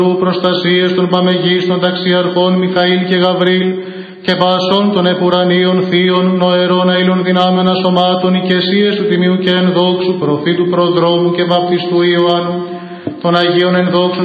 προστασίες των παμεγίστων ταξιαρχών Μιχαήλ και Γαβρίλ και πασών των επουρανίων θείων νοερών αήλων δυνάμενα σωμάτων οικεσίες του Τιμίου και ενδόξου προφήτου προδρόμου και βαπτιστού Ιωάννου των Αγίων ενδόξων